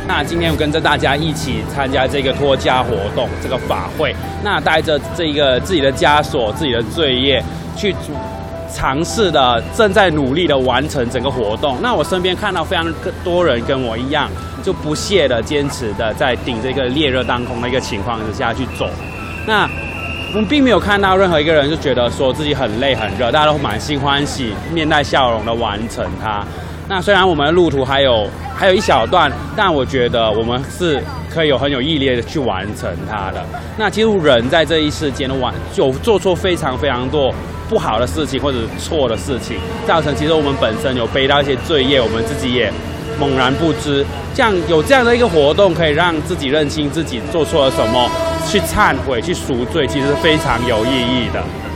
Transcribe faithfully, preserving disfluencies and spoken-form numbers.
那今天我跟着大家一起参加这个脱枷活动，这个法会。那带着这个自己的枷锁、自己的罪业，去尝试的正在努力的完成整个活动。那我身边看到非常多人跟我一样，就不懈的、坚持的在顶这个烈热当空的一个情况之下去走。那我们并没有看到任何一个人就觉得说自己很累很热，大家都满心欢喜、面带笑容的完成它。那虽然我们的路途还有还有一小段，但我觉得我们是可以有很有毅力的去完成它的。那其实人在这一世间完有做错非常非常多不好的事情或者错的事情，造成其实我们本身有背到一些罪业，我们自己也猛然不知。这样有这样的一个活动，可以让自己认清自己做错了什么，去忏悔、去赎罪，其实是非常有意义的。